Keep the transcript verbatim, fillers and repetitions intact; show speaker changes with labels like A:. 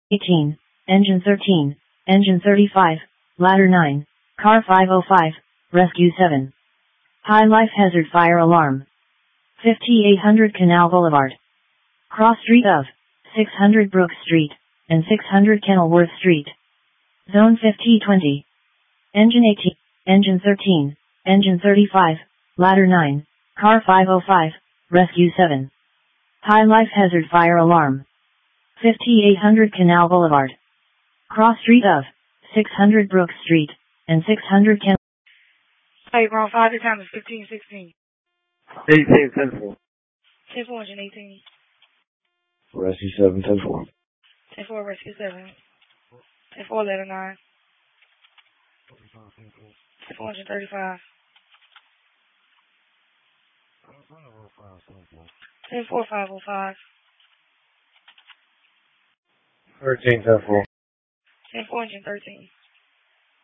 A: eighteen, Engine thirteen, Engine thirty-five, Ladder nine, Car five oh five, Rescue seven. High Life Hazard Fire Alarm. fifty-eight hundred Canal Boulevard. Cross street of six hundred Brook Street and six hundred Kenilworth Street. Zone fifty twenty. Engine eighteen, Engine thirteen, Engine thirty-five, Ladder nine, Car five oh five, Rescue seven. High Life Hazard Fire Alarm. fifty-eight hundred Canal Boulevard. Cross street of six hundred Brook Street and six hundred Ken.
B: Hey, wrong five, this time is fifteen sixteen.
C: eighteen ten four.
B: ten four, Engine eighteen.
C: Rescue seven ten four.
B: ten four, Rescue seven. ten four, Ladder nine. ten four, Engine thirty-five. ten four, five oh five.
C: thirteen ten four.
B: ten four, Engine thirteen.